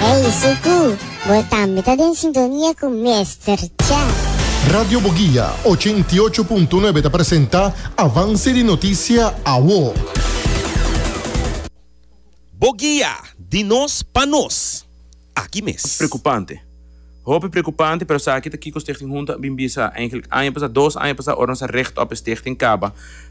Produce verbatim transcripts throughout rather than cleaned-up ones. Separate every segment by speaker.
Speaker 1: Hey, Suku, voltamos en sintonía con mister Chat.
Speaker 2: Radio Boguía ochenta y ocho punto nueve te presenta Avance de Noticia A W O.
Speaker 3: Boguía, de nós para nós. Aqui mesmo.
Speaker 4: Preocupante. Hoop preocupante, pero sa kita kiko stichting junta bimbisa eigenlijk aan je pasa dos aan je pasa ordens recht op stichting Kaba.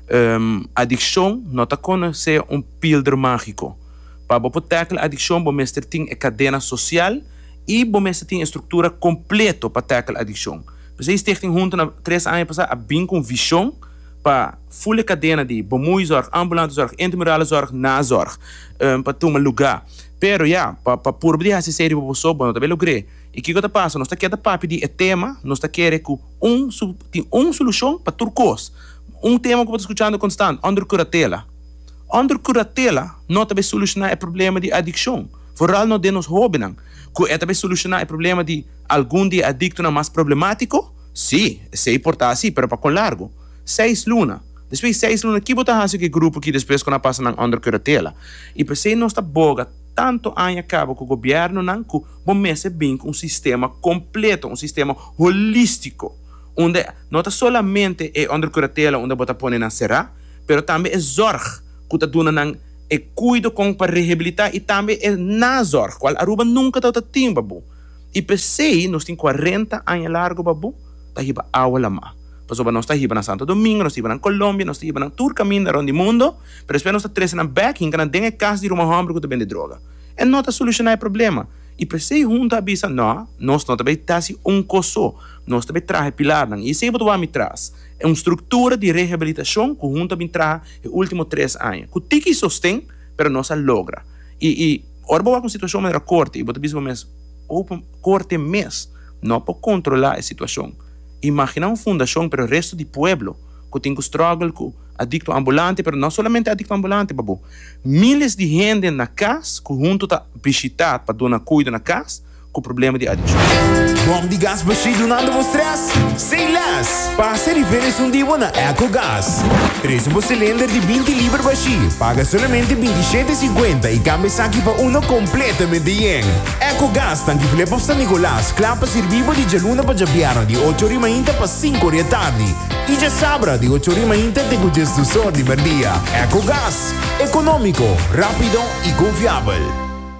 Speaker 4: Um, adicção nota kon ser um pilder mágico. Para bo tackle adicção bo mestre ting e cadena social e bo mestre ting estrutura completo para tackle adicção. Pues a stichting junta na três anos passa a bem com visão para full cadena de bemoeizorg, ambulante zorg, intimorale zorg, nazorg, um, para tomar lugar. Pero ja, para pa por dia se série bo so bom também logrei. E que que passa? Nós tá querendo papi de tema, nós tá querendo com um tem um solução para turcos. Um tema que eu estou escutando constante, under curatela. Under curatela não também solucionar o problema de adicção. Vooral não de nos hobbies. Que é também solucionar o problema de algum dia adicto na mais problemático? Sim, se importar sim, pero para com largo. Seis luna. Depois seis luna, que botar assim que grupo que depois quando passa na under curatela. E por isso não está boga tanto anha cabo que o governo não que comece bem com um sistema completo, um sistema holístico, onde não é somente é under curatela onde bota põe na será, pero também é zorg que tá dando não é cuido com para reabilitar e também é na zorg, qual Aruba nunca tá tem babu. E pensei nós tem quarenta anos largo babu, tá hiba aula lá. Pasoba nós tá hiba na Santo Domingo, nós hiba na Colômbia, nós hiba na todo caminho around o mundo, pero espera nós tá três na back, em que não tem caso de uma homem que tá vende droga. É não tá solucionar o problema. E pensei junto a bisa, não, nós não também tá se um coço, nós também traz pilar, não. E se eu vou me traz, é uma estrutura de reabilitação que junto também traz os últimos três anos. Que tiki sostém, pero não se logra. E, e, ora boa com a situação melhor corte, e vou te dizer mesmo, open corte mês, não para controlar a situação. Imagina uma fundação para o resto do pueblo, que tem que struggle com adicto ambulante, pero não somente adicto ambulante, babu. Milhares de gente na casa, que junto tá visitado para dar cuidado na casa, com problema de adicção.
Speaker 5: Bom de gás baixo nada vos stress? Sem less! Passa diferença um dia na EcoGás. Traz um cilindro de vinte libras baixo. Paga somente vinte e sete e cinquenta e cambia aqui para um completamente yen. EcoGás, tanque Filipe San Nicolás, clapa servivo de geluna para jabiano de oito horas ainda para cinco horas tarde. E já sabra de oito horas ainda tem o gesto só de dia. EcoGás, econômico, rápido e confiável.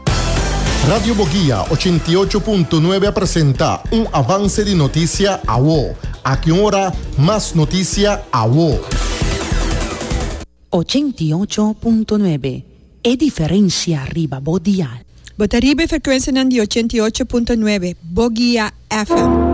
Speaker 2: Radio Boguía ochenta y ocho punto nueve presenta un avance de noticia A W O. Aquí ahora más noticia A W O.
Speaker 6: ochenta y ocho punto nueve. E differenza arriba Bodia.
Speaker 7: Botaribe frequenza di ochenta y ocho punto nueve. Boguía F M.